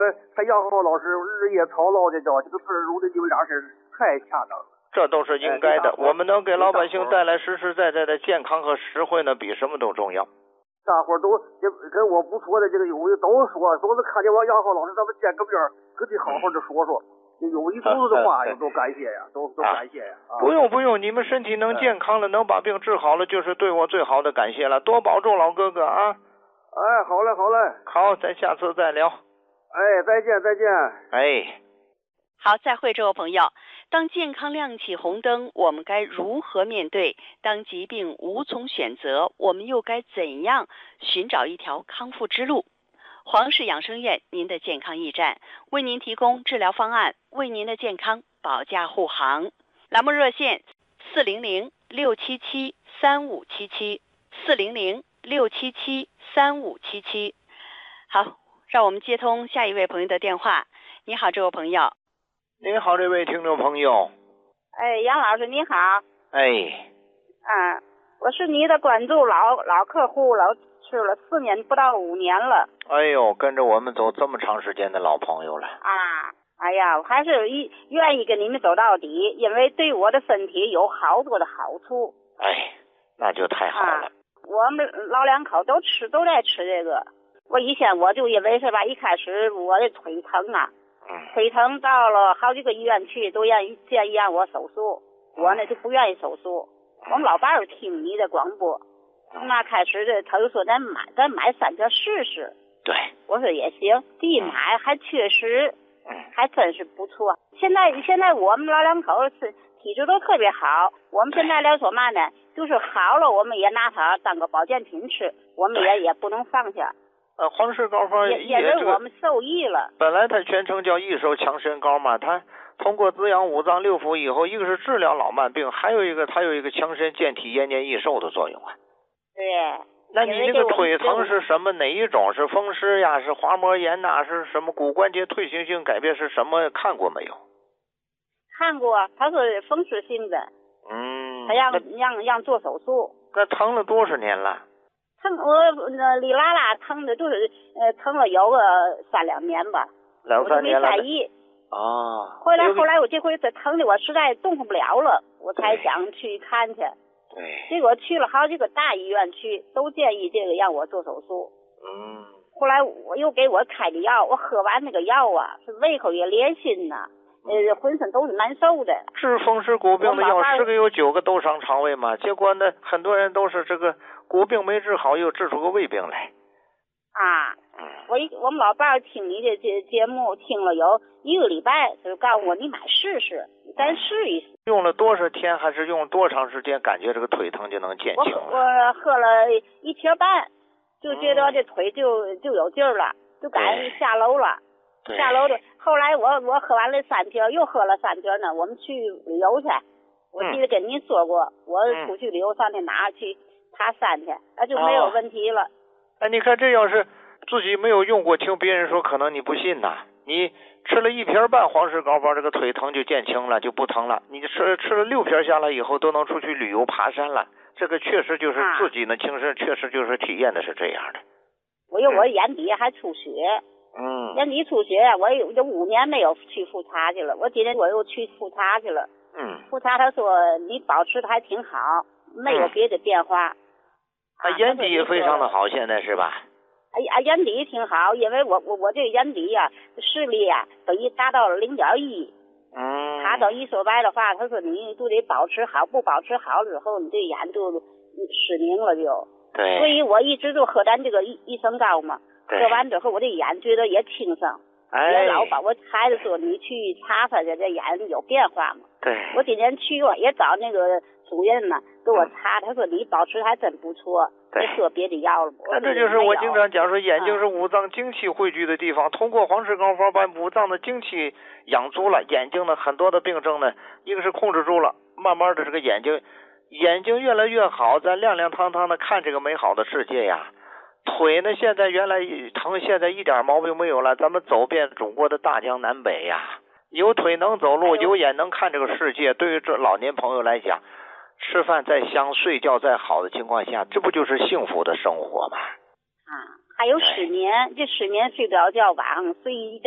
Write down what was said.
他杨浩老师日夜操劳的叫这个事儿，弄得你们俩是太恰当了。 这都是应该的，我们能给老百姓带来实实在在的健康和实惠呢，比什么都重要。 大伙儿都跟我不说的这个有的都说，都是看见我杨浩老师，咱们见个面跟你好好的说说，有一肚子的话都感谢呀，都感谢呀。 不用，你们身体能健康了，能把病治好了，就是对我最好的感谢了。多保重，老哥哥啊！ 哎，好嘞。 好，咱下次再聊。 哎，再见。 哎， 好，再会，这位朋友。当健康亮起红灯，我们该如何面对？当疾病无从选择，我们又该怎样寻找一条康复之路？黄氏养生院，您的健康驿站，为您提供治疗方案，为您的健康保驾护航。栏目热线400-677-3577，400-677-3577。好，让我们接通下一位朋友的电话。你好，这位朋友。 您好，这位听众朋友。 哎，杨老师你好。 哎。 我是你的关注老客户了，去了4年不到5年了。 哎呦，跟着我们走这么长时间的老朋友了。 哎呀，我还是愿意跟你们走到底，因为对我的身体有好多的好处。 哎，那就太好了。 我们老两口都在吃这个。我以前我就因为是吧，一开始我的腿疼腿疼到了好几个医院去，都建议让我手术，我呢就不愿意手术。我们老伴儿听你的广播，那开始的他就说咱买3条试试。 对， 我说也行，一买还确实，还真是不错。现在我们老两口是体质都特别好，我们现在来说嘛呢，就是好了，我们也拿它当个保健品吃，我们也不能放下。 黄氏膏方也是我们受益了。 本来它全称叫益寿强身膏嘛，它通过滋养五脏六腑以后，一个是治疗老慢病，还有一个它有一个强身健体、延年益寿的作用啊。 对。 那你这个腿疼是什么？哪一种？是风湿呀？是滑膜炎呐？是什么骨关节退行性改变？是什么？看过没有？ 看过，它是风湿性的。他让做手术。 那疼了多少年了？ 我里拉拉疼的，就是疼了有个3-2年吧。 2-3年了。 我就没在意。后来我这回这疼的我实在动弹不了了，我才想去看去。 对。 结果去了好几个大医院去，都建议这个让我做手术。后来我又给我开的药，我喝完那个药是胃口也裂心呐，浑身都是难受的。 治风湿骨病的药10个有9个都伤肠胃嘛，结果呢，很多人都是这个骨病没治好，又治出个胃病来。 我们老伴儿听你的节目听了有1个礼拜，就告诉我你买试试，咱试一试。 用了多少天，还是用多长时间，感觉这个腿疼就能减轻了？ 我喝了1天半，就觉得这腿就有劲儿了，就敢下楼了。下楼的。后来我喝完了3瓶，又喝了3瓶呢。我们去旅游去，我记得跟您说过，我出去旅游上那哪去爬山去，那就没有问题了。 你看这要是自己没有用过，听别人说可能你不信呐。你吃了1瓶半黄氏膏方，这个腿疼就减轻了，就不疼了。你吃了6瓶下来以后，都能出去旅游爬山了。这个确实就是自己的亲身，确实就是体验的是这样的。 我眼底还出血。眼底出血，我有5年没有去复查去了。我今天我又去复查去了。复查他说你保持的还挺好，没有别的变化。 眼底也非常的好，现在是吧？ 眼底挺好，因为我这个眼底视力都已达到了0.1。他等于说白的话，他说你都得保持好，不保持好之后，你这眼就失明了就。 对。 所以我一直就喝咱这个益生膏嘛。喝完之后，我这眼觉得也清爽。也老把我孩子说你去查查去，这眼有变化嘛。 对。 我今天去过，也找那个主任呢，给我查，他说你保持还真不错。别喝别的药了。 那这就是我经常讲说，眼睛是五脏精气汇聚的地方。通过黄氏膏方把五脏的精气养足了，眼睛呢很多的病症呢，一个是控制住了，慢慢的这个眼睛越来越好，咱亮亮堂堂的看这个美好的世界呀。腿呢现在原来疼，现在一点毛病没有了，咱们走遍中国的大江南北呀，有腿能走路，有眼能看这个世界。对于这老年朋友来讲，吃饭再香，睡觉再好的情况下，这不就是幸福的生活吗？ 还有失眠，这失眠睡不着觉，晚上睡一觉